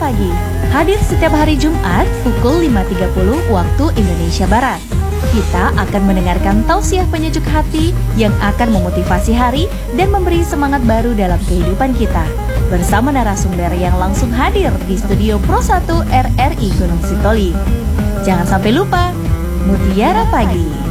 Pagi. Hadir setiap hari Jumat pukul 5.30 waktu Indonesia Barat. Kita akan mendengarkan tausiah penyejuk hati yang akan memotivasi hari dan memberi semangat baru dalam kehidupan kita. Bersama narasumber yang langsung hadir di studio Pro 1 RRI Gunung Sitoli. Jangan sampai lupa, Mutiara Pagi.